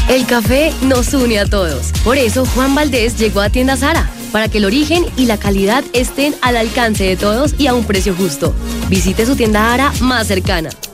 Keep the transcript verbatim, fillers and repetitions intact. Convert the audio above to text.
El café nos une a todos. Por eso Juan Valdés llegó a Tiendas Ara, para que el origen y la calidad estén al alcance de todos y a un precio justo. Visite su tienda Ara más cercana.